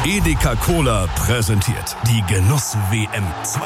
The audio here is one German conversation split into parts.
Edeka Cola präsentiert die Genuss-WM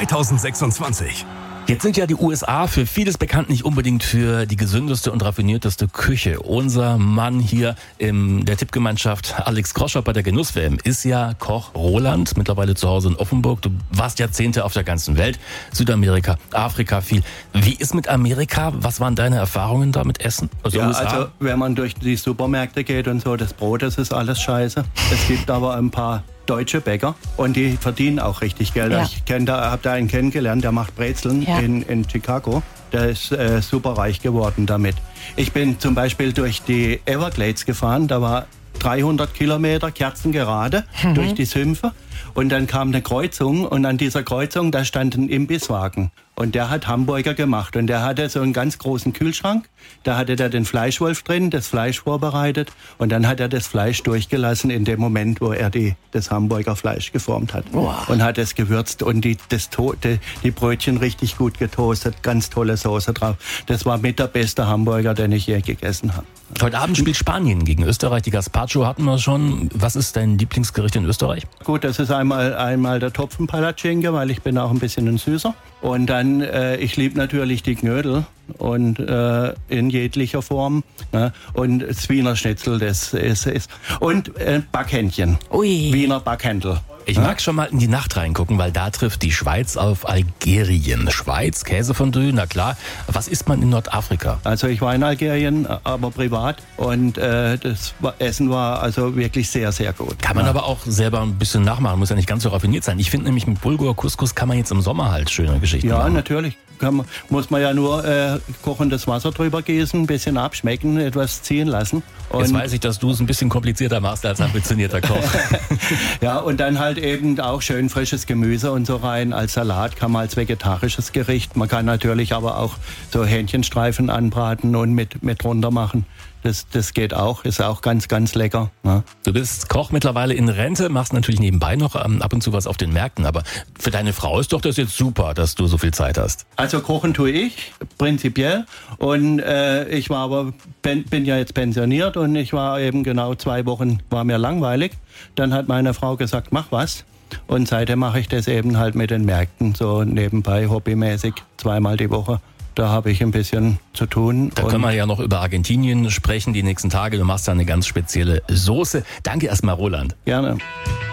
2026. Jetzt sind ja die USA für vieles bekannt, nicht unbedingt für die gesündeste und raffinierteste Küche. Unser Mann hier in der Tippgemeinschaft, Alex Groschow bei der Genuss-WM, ist ja Koch Roland, mittlerweile zu Hause in Offenburg. Du warst Jahrzehnte auf der ganzen Welt, Südamerika, Afrika viel. Wie ist mit Amerika? Was waren deine Erfahrungen da mit Essen? Also wenn man durch die Supermärkte geht und so, das Brot, das ist alles scheiße. Es gibt aber ein paar deutsche Bäcker und die verdienen auch richtig Geld. Ja. Ich habe da einen kennengelernt, der macht Brezeln in Chicago. Der ist super reich geworden damit. Ich bin zum Beispiel durch die Everglades gefahren, da war 300 Kilometer kerzengerade durch die Sümpfe und dann kam eine Kreuzung und an dieser Kreuzung, da stand ein Imbisswagen und der hat Hamburger gemacht und der hatte so einen ganz großen Kühlschrank, da hatte der den Fleischwolf drin, das Fleisch vorbereitet und dann hat er das Fleisch durchgelassen in dem Moment, wo er das Hamburger Fleisch geformt hat. Wow. Und hat es gewürzt und die Brötchen richtig gut getoastet, ganz tolle Soße drauf. Das war mit der beste Hamburger, den ich je gegessen habe. Heute Abend spielt Spanien gegen Österreich. Die Gazpacho hatten wir schon. Was ist dein Lieblingsgericht in Österreich? Gut, das ist einmal der Topfenpalatschinke, weil ich bin auch ein bisschen ein Süßer. Und dann, ich liebe natürlich die Knödel und in jeglicher Form. Ne? Und das Wiener Schnitzel, das ist. Und Backhändchen. Ui. Wiener Backhändel. Ich mag schon mal in die Nacht reingucken, weil da trifft die Schweiz auf Algerien. Schweiz, Käsefondue, na klar. Was isst man in Nordafrika? Also ich war in Algerien, aber privat. Und das Essen war also wirklich sehr, sehr gut. Kann man aber auch selber ein bisschen nachmachen, muss ja nicht ganz so raffiniert sein. Ich finde nämlich mit Bulgur, Couscous kann man jetzt im Sommer halt schöne Geschichten machen. Ja, natürlich. Muss man ja nur kochendes Wasser drüber gießen, ein bisschen abschmecken, etwas ziehen lassen. Und Jetzt weiß ich, dass du es ein bisschen komplizierter machst als ambitionierter Koch. ja, und dann halt eben auch schön frisches Gemüse und so rein. Als Salat kann man als vegetarisches Gericht. Man kann natürlich aber auch so Hähnchenstreifen anbraten und mit runter machen. Das geht auch, ist auch ganz, ganz lecker. Ne? Du bist Koch mittlerweile in Rente, machst natürlich nebenbei noch ab und zu was auf den Märkten. Aber für deine Frau ist doch das jetzt super, dass du so viel Zeit hast. Also kochen tue ich, prinzipiell. Und ich war aber, bin ja jetzt pensioniert und ich war eben genau 2 Wochen, war mir langweilig. Dann hat meine Frau gesagt, mach was. Und seitdem mache ich das eben halt mit den Märkten, so nebenbei, hobbymäßig, 2-mal die Woche. Da habe ich ein bisschen zu tun. Da können wir ja noch über Argentinien sprechen die nächsten Tage. Du machst da eine ganz spezielle Soße. Danke erstmal, Roland. Gerne.